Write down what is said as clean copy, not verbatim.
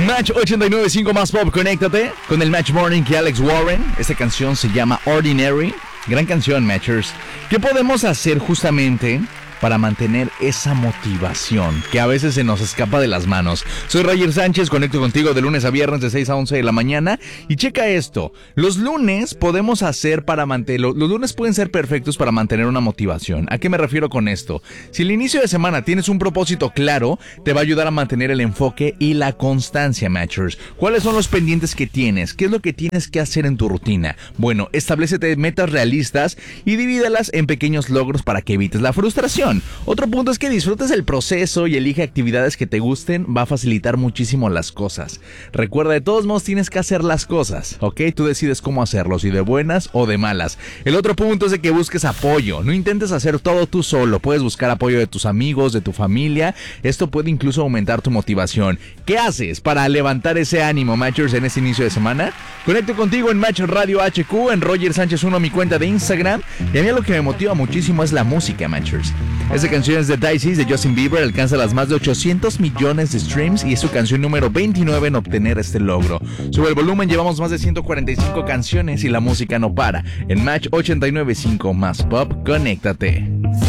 Match 89.5 más pop, conéctate con el Match Morning y Alex Warren. Esta canción se llama Ordinary. Gran canción, Matchers. ¿Qué podemos hacer justamente para mantener esa motivación que a veces se nos escapa de las manos? Soy Roger Sánchez, conecto contigo de lunes a viernes de 6 a 11 de la mañana. Y checa esto, los lunes podemos hacer para mantener, los lunes pueden ser perfectos para mantener una motivación. ¿A qué me refiero con esto? Si el inicio de semana tienes un propósito claro, te va a ayudar a mantener el enfoque y la constancia, Matchers. ¿Cuáles son los pendientes que tienes? ¿Qué es lo que tienes que hacer en tu rutina? Bueno, establécete metas realistas y divídelas en pequeños logros para que evites la frustración. Otro punto es que disfrutes el proceso y elige actividades que te gusten, va a facilitar muchísimo las cosas. Recuerda, de todos modos tienes que hacer las cosas, ¿ok? Tú decides cómo hacerlo, si de buenas o de malas. El otro punto es de que busques apoyo, no intentes hacer todo tú solo, puedes buscar apoyo de tus amigos, de tu familia, esto puede incluso aumentar tu motivación. ¿Qué haces para levantar ese ánimo, Matchers, en este inicio de semana? Conecto contigo en Match Radio HQ, en Roger Sánchez 1, mi cuenta de Instagram, y a mí lo que me motiva muchísimo es la música, Matchers. Esta canción es de Dicey, de Justin Bieber, alcanza las más de 800 millones de streams y es su canción número 29 en obtener este logro. Sube el volumen, llevamos más de 145 canciones y la música no para. En Match 89.5 más pop, conéctate.